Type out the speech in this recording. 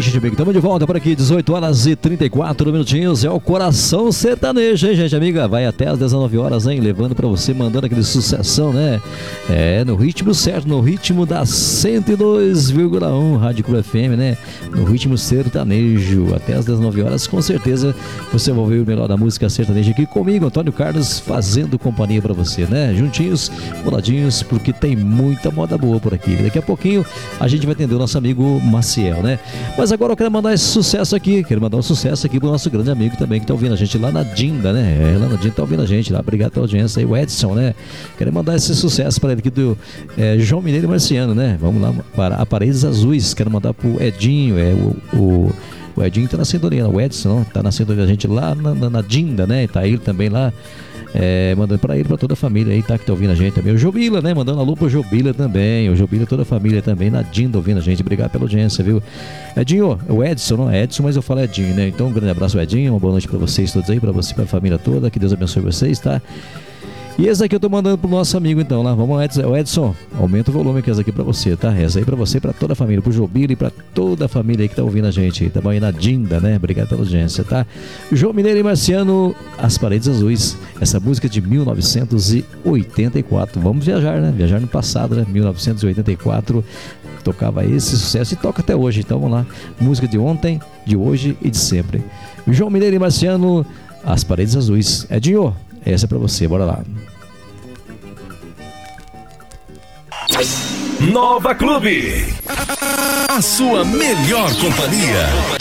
gente, amigo. Estamos de volta por aqui, 18 horas e 34 minutinhos. É o Coração Sertanejo, hein, gente, amiga? Vai até às 19 horas, hein? Levando pra você, mandando aquele sucessão, né? No ritmo certo, no ritmo da 102,1 Rádio Clube FM, né? No ritmo sertanejo. Até às 19 horas, com certeza, você vai ouvir o melhor da música sertaneja aqui comigo, Antônio Carlos, fazendo companhia pra você, né? Juntinhos, boladinhos, porque tem muita moda boa por aqui. Daqui a pouquinho a gente vai atender o nosso amigo Maciel, né? Mas agora eu quero mandar esse sucesso aqui, quero mandar um sucesso aqui pro nosso grande amigo também que tá ouvindo a gente lá na Dinda, né? Lá na Dinda tá ouvindo a gente lá, obrigado pela audiência aí, o Edson, né? Quero mandar esse sucesso para ele aqui do João Mineiro e Marciano, né? Vamos lá para a Paredes Azuis, quero mandar pro Edinho, o Edinho tá na sintonia, o Edson tá na sintonia da gente lá na Dinda, né? Tá ele também lá. Mandando pra ele, pra toda a família aí, tá? Que tá ouvindo a gente também. O Jobila, né? Mandando alô pro Jobila também. O Jobila, toda a família também. Na Dinda ouvindo a gente. Obrigado pela audiência, viu? Edinho, o Edson, não é Edson, mas eu falo Edinho, né? Então, um grande abraço, Edinho. Uma boa noite pra vocês todos aí, pra você, pra família toda. Que Deus abençoe vocês, tá? E esse aqui eu tô mandando pro nosso amigo, então, lá. Vamos, Edson, aumenta o volume que essa aqui pra você, tá? Essa aí pra você e pra toda a família, pro Jobila e pra toda a família aí que tá ouvindo a gente. Tá bom aí na Dinda, né? Obrigado pela audiência, tá? João Mineiro e Marciano, As Paredes Azuis. Essa música de 1984. Vamos viajar, né? Viajar no passado, né? 1984. Tocava esse sucesso e toca até hoje. Então vamos lá. Música de ontem, de hoje e de sempre. João Mineiro e Marciano, As Paredes Azuis. Edinho, essa é pra você, bora lá. Nova Clube, a sua melhor companhia.